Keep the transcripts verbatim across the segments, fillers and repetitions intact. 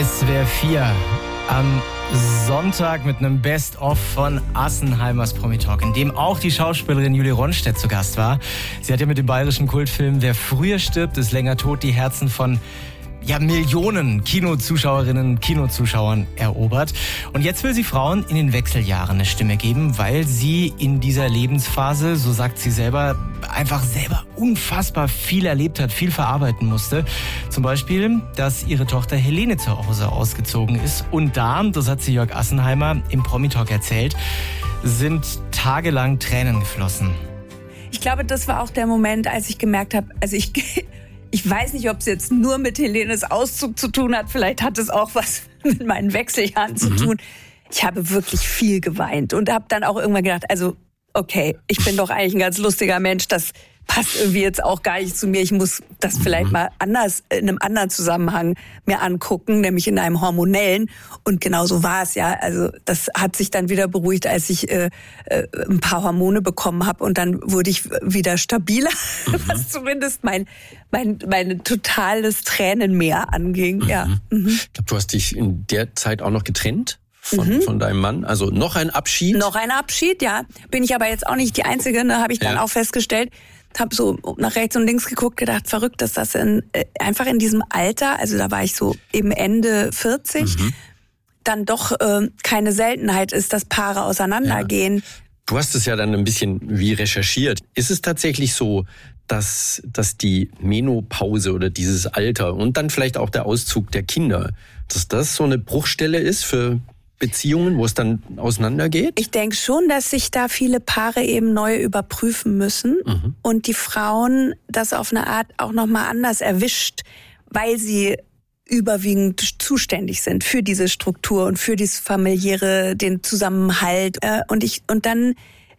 S W R vier am Sonntag mit einem Best-of von Assenheimers Promi-Talk, in dem auch die Schauspielerin Julie Ronstedt zu Gast war. Sie hat ja mit dem bayerischen Kultfilm Wer früher stirbt, ist länger tot die Herzen von ja, Millionen Kinozuschauerinnen und Kinozuschauern erobert. Und jetzt will sie Frauen in den Wechseljahren eine Stimme geben, weil sie in dieser Lebensphase, so sagt sie selber, einfach selber unfassbar viel erlebt hat, viel verarbeiten musste. Zum Beispiel, dass ihre Tochter Helene zu Hause ausgezogen ist. Und da, das hat sie Jörg Assenheimer im Promi-Talk erzählt, sind tagelang Tränen geflossen. Ich glaube, das war auch der Moment, als ich gemerkt habe, also ich... Ich weiß nicht, ob es jetzt nur mit Helenes Auszug zu tun hat. Vielleicht hat es auch was mit meinen Wechseljahren zu tun. Ich habe wirklich viel geweint und habe dann auch irgendwann gedacht, also okay, ich bin doch eigentlich ein ganz lustiger Mensch. Das passt irgendwie jetzt auch gar nicht zu mir. Ich muss das vielleicht mal anders, in einem anderen Zusammenhang mir angucken, nämlich in einem hormonellen. Und genau so war es ja. Also das hat sich dann wieder beruhigt, als ich äh, äh, ein paar Hormone bekommen habe. Und dann wurde ich wieder stabiler, mhm. was zumindest mein, mein, mein totales Tränenmeer anging. Mhm. Ja. Mhm. Ich glaube, du hast dich in der Zeit auch noch getrennt. Von, mhm. von deinem Mann? Also noch ein Abschied? Noch ein Abschied, ja. Bin ich aber jetzt auch nicht die Einzige, ne, habe ich dann ja. auch festgestellt. Habe so nach rechts und links geguckt, gedacht, verrückt, dass das in, äh, einfach in diesem Alter, also da war ich so eben Ende vierzig, mhm. dann doch äh, keine Seltenheit ist, dass Paare auseinandergehen. Ja. Du hast es ja dann ein bisschen wie recherchiert. Ist es tatsächlich so, dass, dass die Menopause oder dieses Alter und dann vielleicht auch der Auszug der Kinder, dass das so eine Bruchstelle ist für Beziehungen, wo es dann auseinandergeht? Ich denke schon, dass sich da viele Paare eben neu überprüfen müssen mhm. und die Frauen das auf eine Art auch nochmal anders erwischt, weil sie überwiegend zuständig sind für diese Struktur und für dieses familiäre, den Zusammenhalt. Und ich und dann,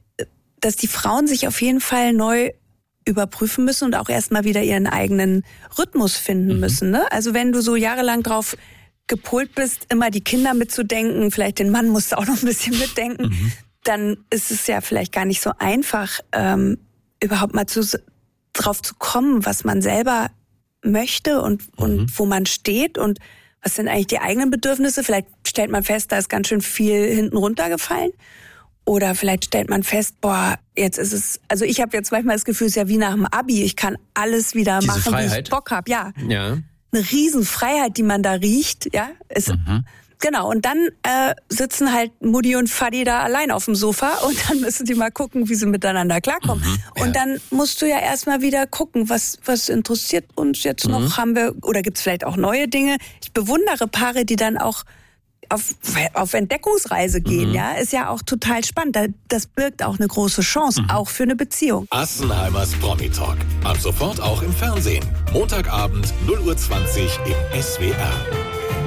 dass die Frauen sich auf jeden Fall neu überprüfen müssen und auch erstmal wieder ihren eigenen Rhythmus finden mhm. müssen. Ne? Also wenn du so jahrelang drauf gepolt bist, immer die Kinder mitzudenken, vielleicht den Mann musst du auch noch ein bisschen mitdenken, mhm. dann ist es ja vielleicht gar nicht so einfach, ähm, überhaupt mal zu, drauf zu kommen, was man selber möchte und, mhm. und wo man steht und was sind eigentlich die eigenen Bedürfnisse. Vielleicht stellt man fest, da ist ganz schön viel hinten runtergefallen. Oder vielleicht stellt man fest, boah, jetzt ist es, also ich habe jetzt manchmal das Gefühl, es ist ja wie nach dem Abi, ich kann alles wieder Diese machen, Freiheit. wie ich Bock habe. Ja. ja. Eine Riesenfreiheit, die man da riecht, ja. Ist, mhm. Genau, und dann äh, sitzen halt Mutti und Vati da allein auf dem Sofa und dann müssen die mal gucken, wie sie miteinander klarkommen. Mhm, ja. Und dann musst du ja erstmal wieder gucken, was was interessiert uns jetzt noch, mhm. haben wir, oder gibt's vielleicht auch neue Dinge. Ich bewundere Paare, die dann auch auf, auf Entdeckungsreise gehen, mhm. ja, ist ja auch total spannend. Das birgt auch eine große Chance, mhm. auch für eine Beziehung. Assenheimers Promi-Talk. Ab sofort auch im Fernsehen. Montagabend null Uhr zwanzig im S W R.